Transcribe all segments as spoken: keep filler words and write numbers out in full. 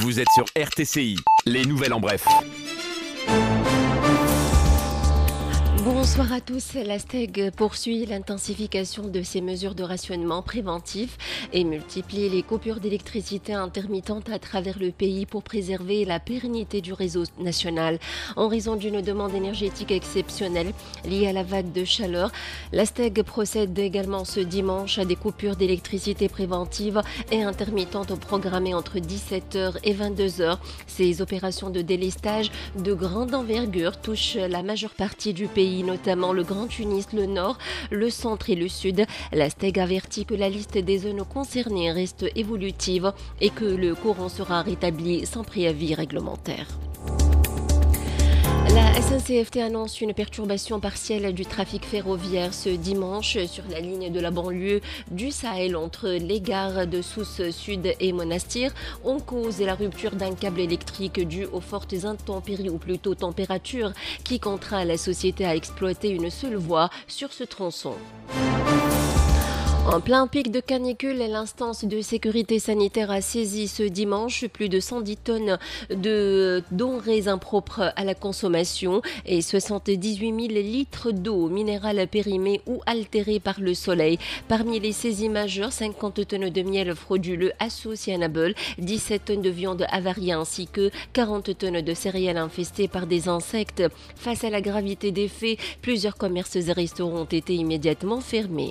Vous êtes sur R T C I, les nouvelles en bref. Bonsoir à tous. La STEG poursuit l'intensification de ses mesures de rationnement préventif et multiplie les coupures d'électricité intermittentes à travers le pays pour préserver la pérennité du réseau national. En raison d'une demande énergétique exceptionnelle liée à la vague de chaleur, la STEG procède également ce dimanche à des coupures d'électricité préventives et intermittentes programmées entre dix-sept heures et vingt-deux heures. Ces opérations de délestage de grande envergure touchent la majeure partie du pays, notamment le Grand Tunis, le Nord, le Centre et le Sud. La STEG avertit que la liste des zones concernées reste évolutive et que le courant sera rétabli sans préavis réglementaire. La S N C F T annonce une perturbation partielle du trafic ferroviaire ce dimanche sur la ligne de la banlieue du Sahel entre les gares de Sousse Sud et Monastir. En cause est la rupture d'un câble électrique dû aux fortes intempéries ou plutôt températures qui contraint la société à exploiter une seule voie sur ce tronçon. En plein pic de canicule, l'instance de sécurité sanitaire a saisi ce dimanche plus de cent dix tonnes de denrées impropres à la consommation et soixante-dix-huit mille litres d'eau minérale périmée ou altérée par le soleil. Parmi les saisies majeures, cinquante tonnes de miel frauduleux associanable, dix-sept tonnes de viande avariée ainsi que quarante tonnes de céréales infestées par des insectes. Face à la gravité des faits, plusieurs commerces et restaurants ont été immédiatement fermés.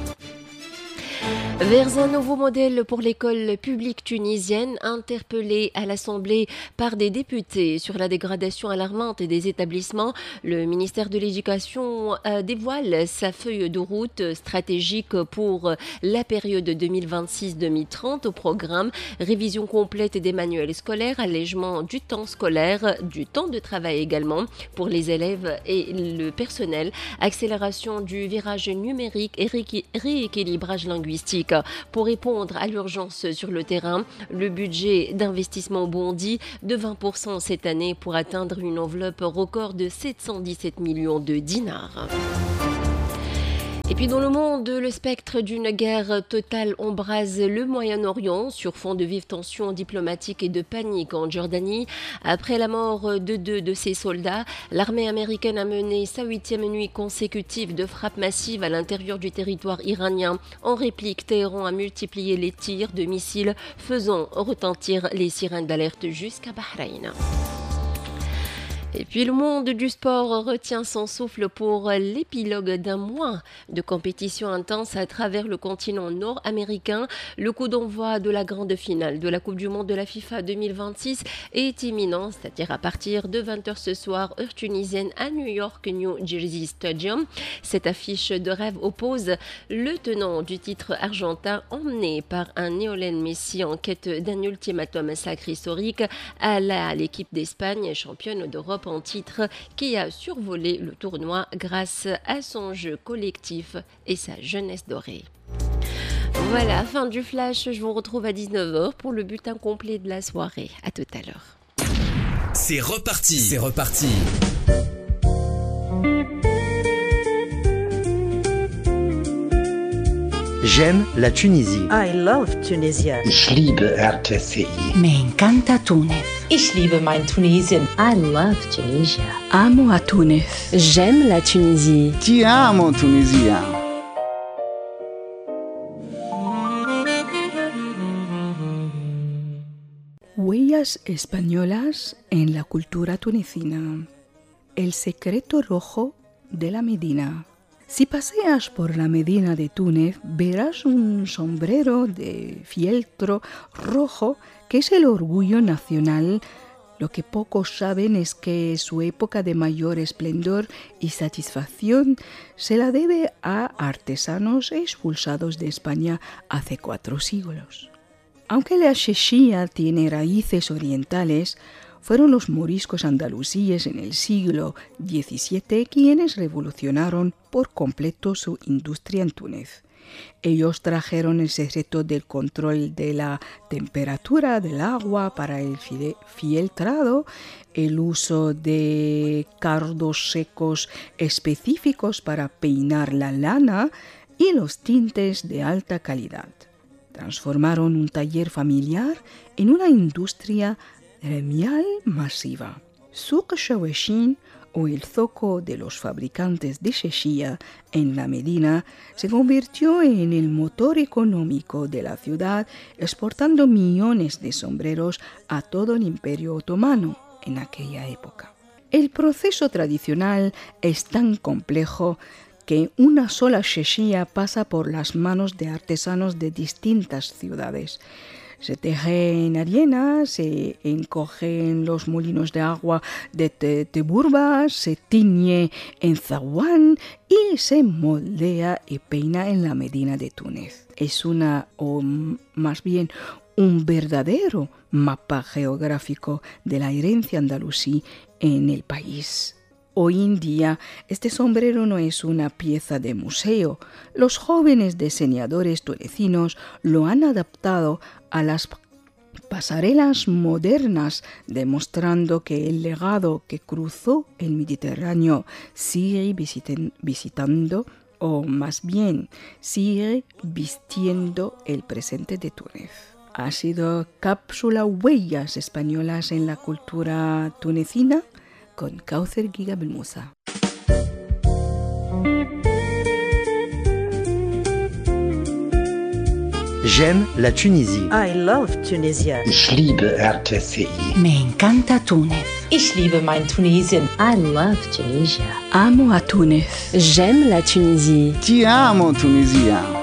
Vers un nouveau modèle pour l'école publique tunisienne, interpellée à l'Assemblée par des députés sur la dégradation alarmante des établissements, le ministère de l'Éducation dévoile sa feuille de route stratégique pour la période deux mille vingt-six deux mille trente au programme révision complète des manuels scolaires, allègement du temps scolaire, du temps de travail également pour les élèves et le personnel, accélération du virage numérique et rééquilibrage linguistique. Pour répondre à l'urgence sur le terrain, le budget d'investissement bondit de vingt pour cent cette année pour atteindre une enveloppe record de sept cent dix-sept millions de dinars. Et puis dans le monde, le spectre d'une guerre totale embrase le Moyen-Orient sur fond de vives tensions diplomatiques et de panique en Jordanie. Après la mort de deux de ses soldats, l'armée américaine a mené sa huitième nuit consécutive de frappes massives à l'intérieur du territoire iranien. En réplique, Téhéran a multiplié les tirs de missiles, faisant retentir les sirènes d'alerte jusqu'à Bahreïn. Et puis le monde du sport retient son souffle pour l'épilogue d'un mois de compétition intense à travers le continent nord-américain. Le coup d'envoi de la grande finale de la Coupe du Monde de la FIFA deux mille vingt-six est imminent, c'est-à-dire à partir de vingt heures ce soir, heure tunisienne à New York, New Jersey Stadium. Cette affiche de rêve oppose le tenant du titre argentin, emmené par un Lionel Messi en quête d'un ultimatum sacré historique, à la, l'équipe d'Espagne, championne d'Europe en titre, qui a survolé le tournoi grâce à son jeu collectif et sa jeunesse dorée. Voilà, fin du flash. Je vous retrouve à dix-neuf heures pour le bulletin complet de la soirée. À tout à l'heure. C'est reparti. C'est reparti. J'aime la Tunisie. I love Tunisia. Ich liebe R T C I. Me encanta Túnez. Ich liebe mein Tunesien. I love Tunisia. Amo a Túnez. J'aime la Tunisie. Ti amo Tunisia. Huellas españolas en la cultura tunecina. El secreto rojo de la Medina. Si paseas por la Medina de Túnez, verás un sombrero de fieltro rojo que es el orgullo nacional. Lo que pocos saben es que su época de mayor esplendor y satisfacción se la debe a artesanos expulsados de España hace cuatro siglos. Aunque la Sheshia tiene raíces orientales, fueron los moriscos andalusíes en el siglo diecisiete quienes revolucionaron por completo su industria en Túnez. Ellos trajeron el secreto del control de la temperatura del agua para el fieltrado, el uso de cardos secos específicos para peinar la lana y los tintes de alta calidad. Transformaron un taller familiar en una industria gremial masiva. Souk Shaweshin, o el zoco de los fabricantes de sheshia en la Medina, se convirtió en el motor económico de la ciudad, exportando millones de sombreros a todo el Imperio Otomano en aquella época. El proceso tradicional es tan complejo que una sola sheshia pasa por las manos de artesanos de distintas ciudades. Se teje en arena, se encoge en los molinos de agua de Teburba, se tiñe en zaguán y se moldea y peina en la Medina de Túnez. Es una, o más bien, un verdadero mapa geográfico de la herencia andalusí en el país. Hoy en día, este sombrero no es una pieza de museo. Los jóvenes diseñadores tunecinos lo han adaptado a las pasarelas modernas, demostrando que el legado que cruzó el Mediterráneo sigue visiten, visitando, o más bien, sigue vistiendo el presente de Túnez. Ha sido cápsula Huellas Españolas en la cultura tunecina, con Kauthar Giga Belmoussa. J'aime la Tunisie. I love Tunisia. Ich liebe R T C I. Me encanta Túnez. Ich liebe mein Tunesien. I love Tunisia. Amo a Túnez. J'aime la Tunisie. Ti amo, Tunisia.